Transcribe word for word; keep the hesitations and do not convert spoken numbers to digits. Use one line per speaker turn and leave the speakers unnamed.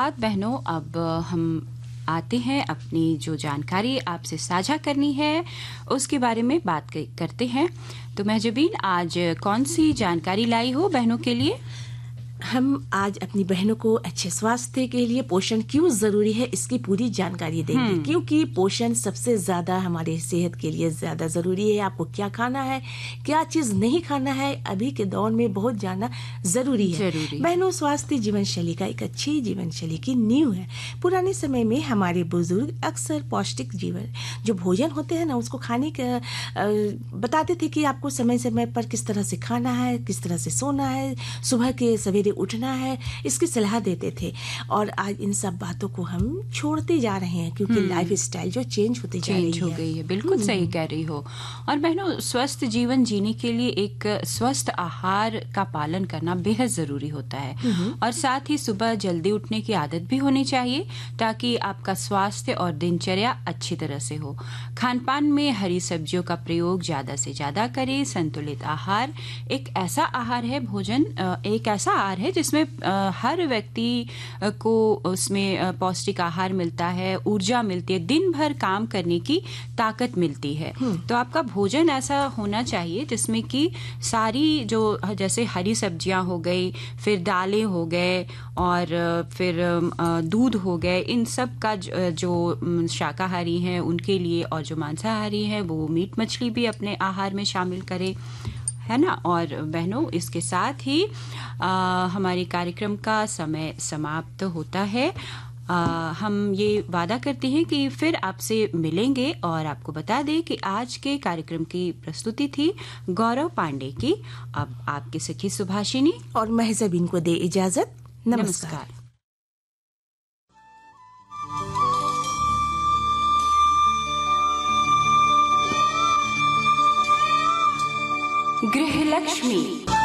बाद बहनों, अब हम आते हैं अपनी जो जानकारी आपसे साझा करनी है उसके बारे में बात करते हैं। तो महजबीन, आज कौन सी जानकारी लाई हो बहनों के लिए?
हम आज अपनी बहनों को अच्छे स्वास्थ्य के लिए पोषण क्यों जरूरी है इसकी पूरी जानकारी देंगे, क्योंकि पोषण सबसे ज्यादा हमारे सेहत के लिए ज्यादा जरूरी है। आपको क्या खाना है, क्या चीज नहीं खाना है, अभी के दौर में बहुत जानना जरूरी है। जरूरी। बहनों, स्वास्थ्य जीवन शैली का एक अच्छी जीवन शैली की नींव है। पुराने समय में हमारे बुजुर्ग अक्सर पौष्टिक जीवन जो भोजन होते हैं ना, उसको खाने का बताते थे कि आपको समय समय पर किस तरह से खाना है, किस तरह से सोना है, सुबह के सवेरे उठना है, इसकी सलाह देते थे। और आज इन सब बातों को हम छोड़ते जा रहे हैं, क्योंकि लाइफ स्टाइल जो चेंज होते जा रही
हो गई है। बिल्कुल सही कह रही हो। और बहनों, स्वस्थ जीवन जीने के लिए एक स्वस्थ आहार का पालन करना बेहद जरूरी होता है, और साथ ही सुबह जल्दी उठने की आदत भी होनी चाहिए ताकि आपका स्वास्थ्य और दिनचर्या अच्छी तरह से हो। खान पान में हरी सब्जियों का प्रयोग ज्यादा से ज्यादा करें। संतुलित आहार एक ऐसा आहार है, भोजन एक ऐसा आहार है जिसमें हर व्यक्ति को उसमें पौष्टिक आहार मिलता है, ऊर्जा मिलती है, दिन भर काम करने की ताकत मिलती है। तो आपका भोजन ऐसा होना चाहिए जिसमें कि सारी जो जैसे हरी सब्जियां हो गई, फिर दालें हो गए, और फिर दूध हो गए, इन सब का जो शाकाहारी हैं उनके लिए, और जो मांसाहारी हैं वो मीट मछली भी अपने आहार में शामिल करें, है ना। और बहनों, इसके साथ ही आ, हमारे कार्यक्रम का समय समाप्त होता है। आ, हम ये वादा करते हैं कि फिर आपसे मिलेंगे, और आपको बता दें कि आज के कार्यक्रम की प्रस्तुति थी गौरव पांडे की। अब आपकी सखी सुभाषिनी
और महजबीन को दे इजाजत। नमस्कार, नमस्कार।
गृह लक्ष्मी।